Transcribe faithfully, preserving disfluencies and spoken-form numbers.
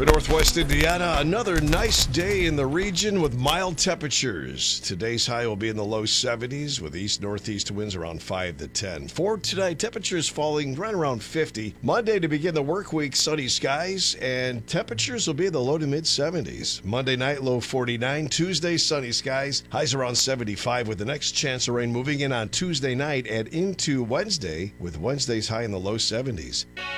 For Northwest Indiana, another nice day in the region with mild temperatures. Today's high will be in the low seventies with east-northeast winds around five to ten. For tonight, temperatures falling right around fifty. Monday to begin the work week, sunny skies, and temperatures will be in the low to mid-seventies. Monday night, low forty-nine. Tuesday, sunny skies, highs around seventy-five with the next chance of rain moving in on Tuesday night and into Wednesday with Wednesday's high in the low seventies.